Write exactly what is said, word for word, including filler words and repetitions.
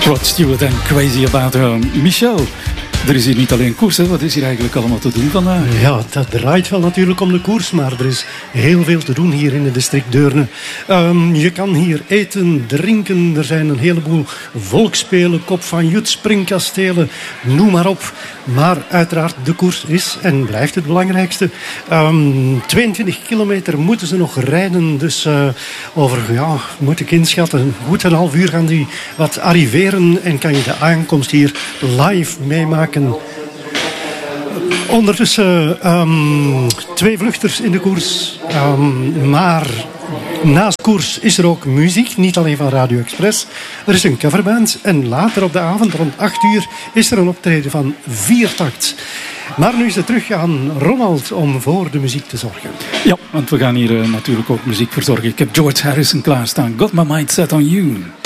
Rod Stewart en Crazy About Her. Michel, er is hier niet alleen koers, hè? Wat is hier eigenlijk allemaal te doen vandaag? Ja, dat draait wel natuurlijk om de koers, maar er is heel veel te doen hier in het district Deurne. Um, je kan hier eten, drinken, er zijn een heleboel volksspelen, Kop van Jut, springkastelen, noem maar op. Maar uiteraard, de koers is en blijft het belangrijkste. Um, tweeëntwintig kilometer moeten ze nog rijden, dus uh, over, ja, moet ik inschatten, goed een half uur gaan die wat arriveren en kan je de aankomst hier live meemaken. Ondertussen um, twee vluchters in de koers, um, maar naast koers is er ook muziek, niet alleen van Radio Express. Er is een coverband en later op de avond, rond acht uur, is er een optreden van Viertakt. Maar nu is het terug aan Ronald om voor de muziek te zorgen. Ja, want we gaan hier uh, natuurlijk ook muziek verzorgen. Ik heb George Harrison klaarstaan. Got my mind set on you.